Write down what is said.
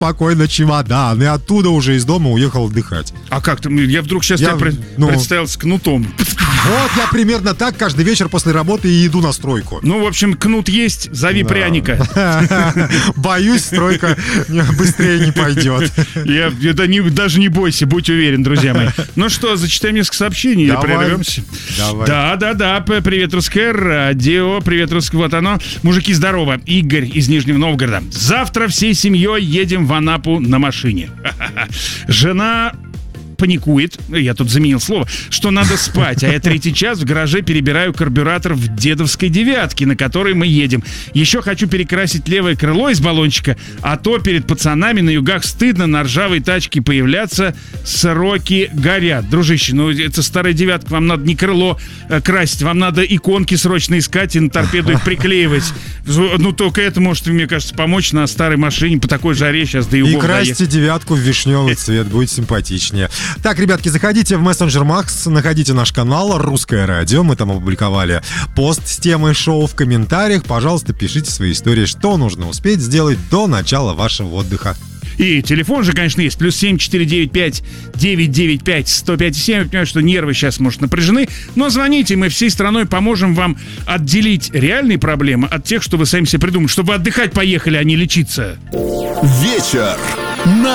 спокойно чемодан, и оттуда уже из дома уехал отдыхать. А как ты? Я вдруг сейчас представил с кнутом. Вот я примерно так каждый вечер после работы и иду на стройку. Ну, в общем, кнут есть, зови пряника. Боюсь, стройка быстрее не пойдет. Даже не бойся, будь уверен, друзья мои. Ну что, зачитаем несколько сообщений или прервемся? Давай. Да. Привет, русское радио. Привет, русское. Вот оно. Мужики, здорово. Игорь из Нижнего Новгорода. Завтра всей семьей едем в Анапу на машине. Жена паникует, я тут заменил слово, что надо спать, а я 3-й час в гараже перебираю карбюратор в дедовской девятке, на которой мы едем. Еще хочу перекрасить левое крыло из баллончика, а то перед пацанами на югах стыдно на ржавой тачке появляться, сроки горят. Дружище, ну это старая девятка, вам надо не крыло красить, вам надо иконки срочно искать и на торпеду их приклеивать. Ну только это может, мне кажется, помочь на старой машине по такой жаре сейчас до югов. И красьте девятку в вишневый цвет, будет симпатичнее. Так, ребятки, заходите в мессенджер Макс, находите наш канал «Русское радио». Мы там опубликовали пост с темой шоу. В комментариях, пожалуйста, пишите свои истории, что нужно успеть сделать до начала вашего отдыха. И телефон же, конечно, есть. +7 495 995 105 7. Я понимаю, что нервы сейчас, может, напряжены. Но звоните, мы всей страной поможем вам отделить реальные проблемы от тех, что вы сами себе придумали. Чтобы отдыхать поехали, а не лечиться. Вечер на